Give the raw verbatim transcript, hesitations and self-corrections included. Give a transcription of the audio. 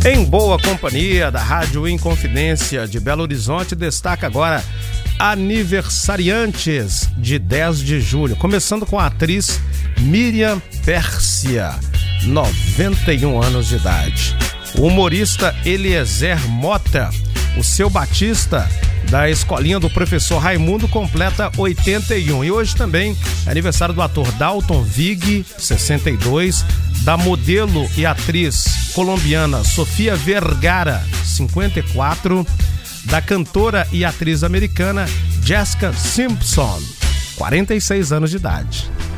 Em boa companhia da Rádio Inconfidência de Belo Horizonte, destaca agora aniversariantes de dez de julho, começando com a atriz Miriam Pérsia, noventa e um anos de idade. O humorista Eliezer Mota, o seu Batista, da escolinha do professor Raimundo, completa oitenta e um. E hoje também é aniversário do ator Dalton Vig, sessenta e dois, da modelo e atriz colombiana Sofia Vergara, cinquenta e quatro, da cantora e atriz americana Jessica Simpson, quarenta e seis anos de idade.